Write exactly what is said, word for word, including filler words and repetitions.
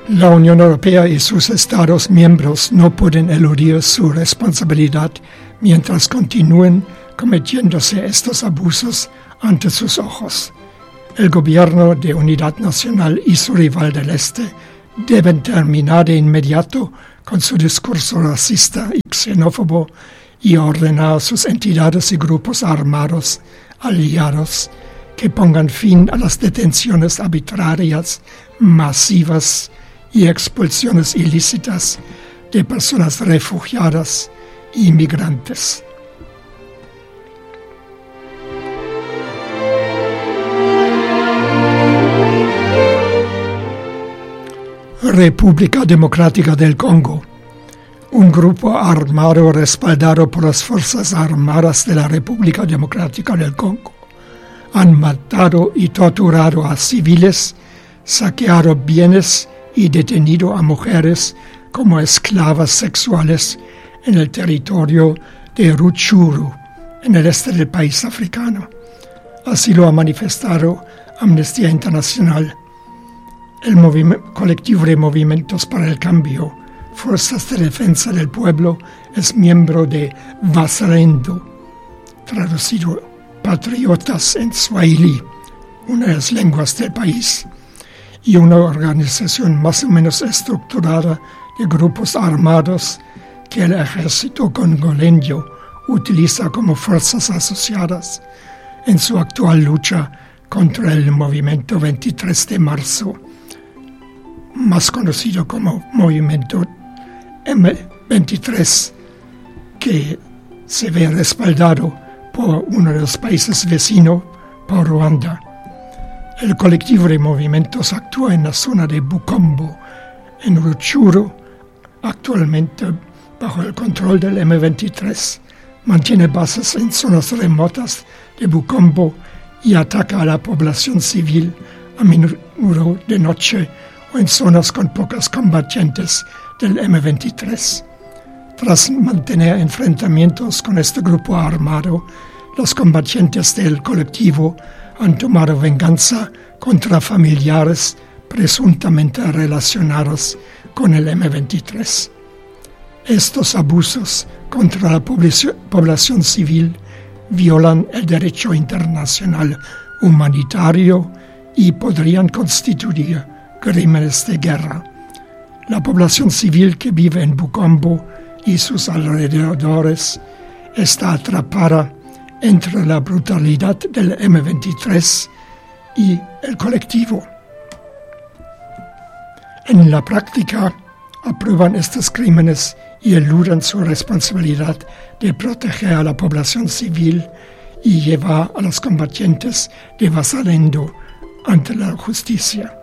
La Unión Europea y sus Estados miembros no pueden eludir su responsabilidad mientras continúen cometiéndose estos abusos ante sus ojos. El Gobierno de Unidad Nacional y su rival del Este deben terminar de inmediato con su discurso racista y xenófobo y ordenar a sus entidades y grupos armados aliados que pongan fin a las detenciones arbitrarias, masivas y expulsiones ilícitas de personas refugiadas y migrantes. República Democrática del Congo. Un grupo armado respaldado por las Fuerzas Armadas de la República Democrática del Congo han matado y torturado a civiles, saqueado bienes y detenido a mujeres como esclavas sexuales en el territorio de Rutshuru, en el este del país africano. Así lo ha manifestado Amnistía Internacional. El movim- colectivo de Movimientos para el Cambio, Fuerzas de Defensa del Pueblo, es miembro de Wazalendo, traducido Patriotas en Swahili, una de las lenguas del país, y una organización más o menos estructurada de grupos armados que el ejército congoleño utiliza como fuerzas asociadas en su actual lucha contra el movimiento veintitrés de marzo, más conocido como movimiento eme veintitrés, que se ve respaldado por uno de los países vecinos, por Ruanda. El colectivo de movimientos actúa en la zona de Bukombo, en Rutshuru, actualmente bajo el control del eme veintitrés. Mantiene bases en zonas remotas de Bukombo y ataca a la población civil a menudo de noche o en zonas con pocos combatientes del eme veintitrés. Tras mantener enfrentamientos con este grupo armado, los combatientes del colectivo han tomado venganza contra familiares presuntamente relacionados con el eme veintitrés. Estos abusos contra la población, población civil violan el derecho internacional humanitario y podrían constituir crímenes de guerra. La población civil que vive en Bukombo y sus alrededores está atrapada entre la brutalidad del eme veintitrés y el colectivo. En la práctica, aprueban estos crímenes y eludan su responsabilidad de proteger a la población civil y llevar a los combatientes de Wazalendo ante la justicia.